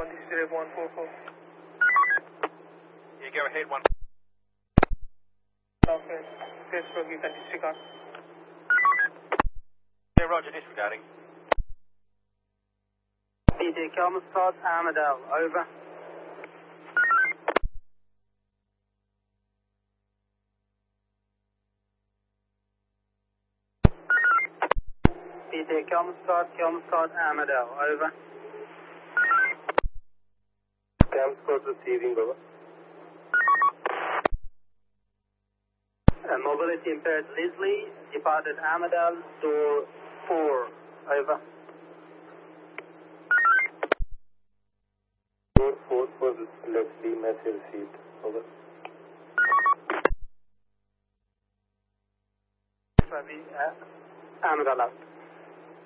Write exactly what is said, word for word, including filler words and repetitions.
one, this is one four four. Yeah, go ahead, one. Okay, Facebook, you can disregard. Yeah, roger, disregarding. P J Kelmstad, Armadale, over. P J Kelmstad, Kelmstad, Armadale, over. Kelmstad receiving, over. Uh, mobility impaired Leslie, departed Armadale, door four, over. Door four for Leslie, message received, over. Uh, Armadale out.